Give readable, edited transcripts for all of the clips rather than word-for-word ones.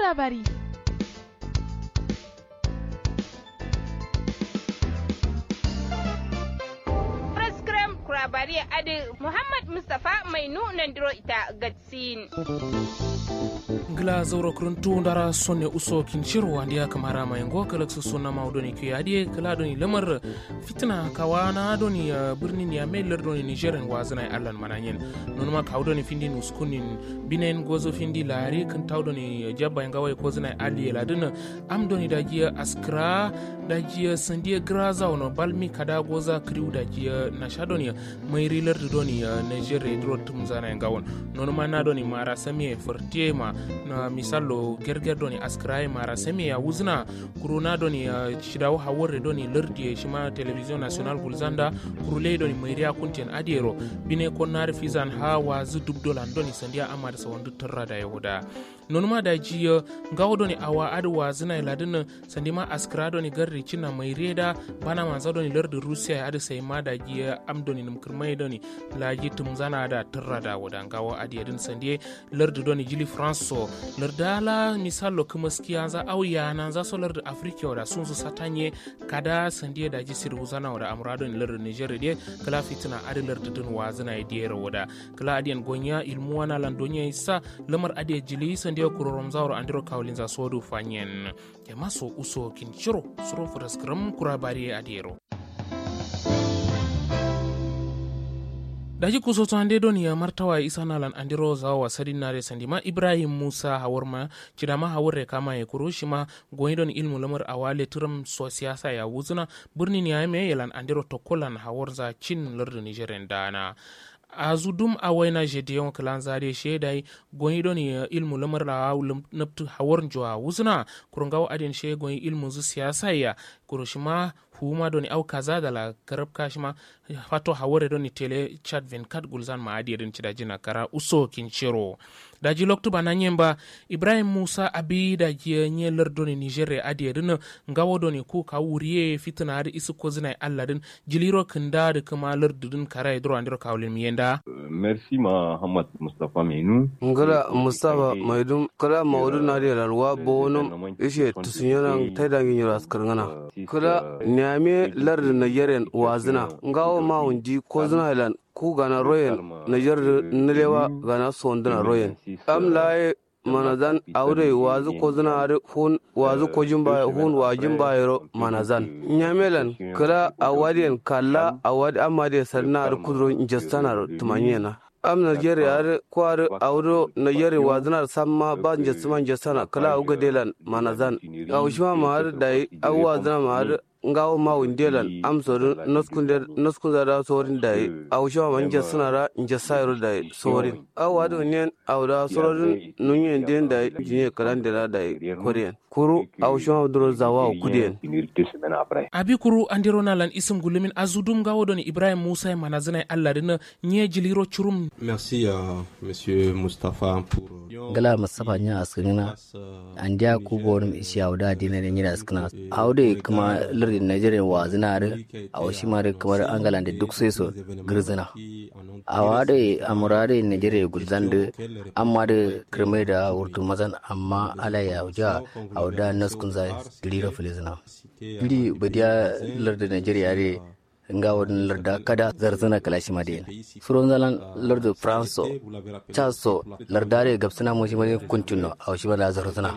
labari. Prescribe kurabari adi Muhammad Mustafa mai nunan diro ita gatsin. Gla zauro kuruntu ndara sonne uso kinchiro wandia kamara mayengo kalaksu sonna maudoni kuyadi kala doni lamar fitna kawana doni birnin ya melar doni Nigerian wazana allan mananyen nonuma kaudoni findi nuskunin binen gozo findi lari kan taudoni jabba yangawai kozina ali ladin am doni dagiya askra dagiya sandiya graza ono balmi kada goza kriu dagiya nashadoni mai rilar doni Nigeria drotum zana yangawon nonuma na doni mara sami fortiema na misalo gerger doni askrai mara semi ya uzna kuruna doni shidawo hawore doni lerdi shima television national gulzanda kurule doni mairia kunten adiero bine konnar fizan ha wazu dubdolan doni sandia amad sawandu tarra da yahuda nonuma da jiyo ngawo doni awa adwa zina ladin sandima askra doni garri china maireda bana manza doni lerdi rusia adu sai ma da jiya am doni numkirmai doni laji tumzana da tarra da wada ngawo adiyadin sandie lerdi doni jili france lardala misalo kuma skiya za auya na za so lardi afrika wada sun su satanye kada sandiye da ji siru zana wada amrado ni lardi nigeria de kala fitina adi lardi dun wazina idiyar wada kala adiyan gonya ilmu wana landonya isa lamar adiya jili sandiye kurorom zauro andiro kawlin za sodu fanyen ya maso uso kinchiro suro furaskram kurabari adiyero daji kusoto ande doni ya martawa isa nalan andiro zawa sadinare sandima Ibrahim Musa hawarma cidama hawarre kama ya kurushima goyidon ilmu lamar awale turam so siyasa ya wuzuna burnin ya me yalan andiro tokolan hawarza cin lardin Nigerian dana azudum awaina jediyon kalan zare shedai goyidon ilmu lamar la nabtu hawar jwa wuzuna kurungawo adin she goyi ilmu zu siyasa ya kurushima huma doni au kaza da la karab kashima fato hawore doni tele chat 24 gulzan ma adirin cida jina kara uso kinchiro daji loktu bananyemba Ibrahim Musa abi daji nyeler doni Nigeria adirin ngawo doni ku kawuriye fitna adi isu kozina alladin jiliro kanda de kama lardudin kara idro andiro kawlin miyenda. Merci Muhammad Mustafa Mainu ngala Mustafa Maidum kala mawdu na de larwa bonum ishe tusunyana taidangi nyiras karngana kala nyame lardin Nigerian wazina ngawo mawundi kozina ilan ku gana royen Niger nilewa gana sondana royen am laye manazan aure wazu kozina are hun wazu kojimba hun wajimba yero manazan nyamelan kala awadian kala awadi amade sarna ar kudro injastana tumanyena am Nigeria are kwar auro Nigeria wazina samma ban jasman jastana kala uga delan manazan awshima mar dai awazina mar ngawo ma windelan amsorin noskunda da sorin da awshawa manje sunara inje sayro da sorin awado nyen awda sorin nunyen den da jinye kalan da korean kuru awshawa duro zawa kudien abi kuru andiro nalan isim gulumin azudum ngawo doni Ibrahim Musa manazana Allah dina nye jiliro churum. Merci monsieur Mustafa pour gala Mustafa nya askina andia ku bonum isiyawda dinare nyira askina awde kuma lardin Nigeria wazinare awshimare kamar angalan da duk sai so girzina awade amurade Nigeria gulzande amma da kreme da wurtu mazan amma ala ya uja awda naskunza dilira filizina dili badiya lardin Nigeria re nga wadin larda kada zarzana kalashi madin suron zalan lardu France chaso lardare gabsana moshi mane kuntuno awshi bala zarzana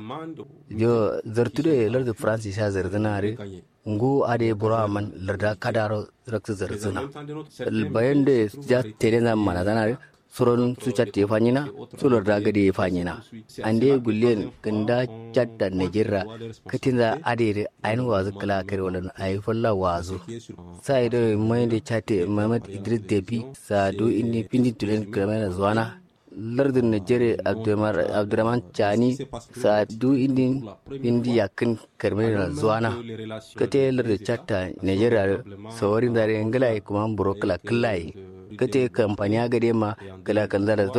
yo zartude lardu France sha zarzana re ngu ade buraman larda kadaro raksu zarzana bayande ja terena manazana re suron su chatte fanyina sular dagade fanyina ande gullen kanda chatta Nigeria katinza adere ayin wazu kala kare wannan ayi falla wazu sai da mai da chatte Muhammad Idris Debi sadu inni pindi tulen kamera zuwana lardin Nigeria Abdurrahman Chani sadu indi yakin kamera zuwana kate lardin chatta Nigeria sawarin dare ngala kuma burokla kallai kate kampanya gade ma kala kan zara